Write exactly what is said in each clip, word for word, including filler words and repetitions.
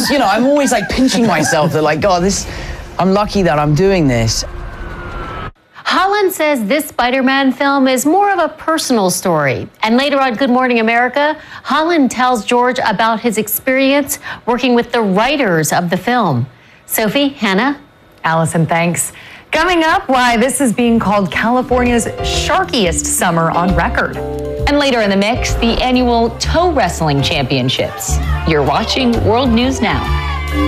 always, you know, I'm always like pinching myself that like, God, this, I'm lucky that I'm doing this. Holland says this Spider-Man film is more of a personal story. And later on Good Morning America, Holland tells George about his experience working with the writers of the film. Sophie, Hannah? Allison, thanks. Coming up, why this is being called California's sharkiest summer on record. And later in the mix, the annual Toe Wrestling Championships. You're watching World News Now.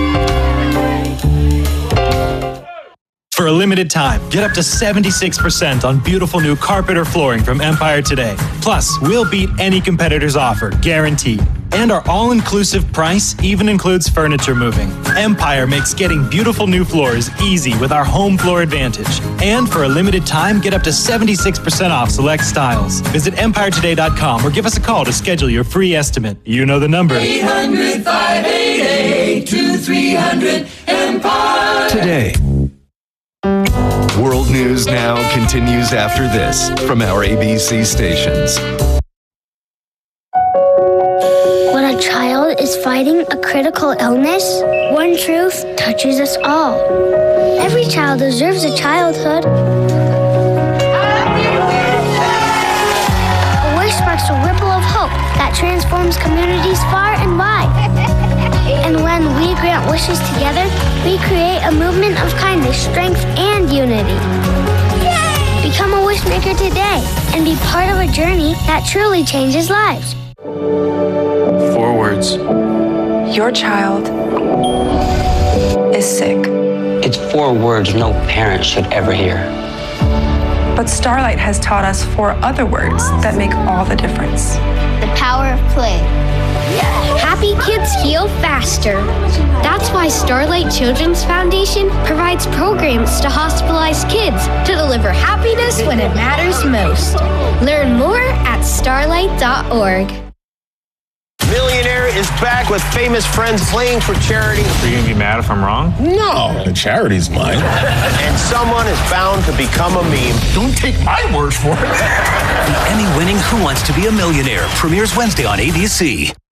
For a limited time, get up to seventy-six percent on beautiful new carpet or flooring from Empire today. Plus, we'll beat any competitor's offer, guaranteed. And our all-inclusive price even includes furniture moving. Empire makes getting beautiful new floors easy with our home floor advantage. And for a limited time, get up to seventy-six percent off select styles. Visit empire today dot com or give us a call to schedule your free estimate. You know the number. eight hundred, five eight eight, two three hundred, Empire. Today. World News Now continues after this from our A B C stations. When a child is fighting a critical illness, one truth touches us all. Every child deserves a childhood. A wish sparks a ripple of hope that transforms communities far and wide. And when we grant wishes together, we create a movement of kindness, strength, and unity. Yay! Become a wishmaker today and be part of a journey that truly changes lives. Four words. Your child is sick. It's four words no parent should ever hear. But Starlight has taught us four other words that make all the difference. The power of play. Happy kids heal faster. That's why Starlight Children's Foundation provides programs to hospitalized kids to deliver happiness when it matters most. Learn more at starlight dot org. Millionaire is back with famous friends playing for charity. Are you going to be mad if I'm wrong? No, the charity's mine. And someone is bound to become a meme. Don't take my word for it. The Emmy-winning Who Wants to Be a Millionaire premieres Wednesday on A B C.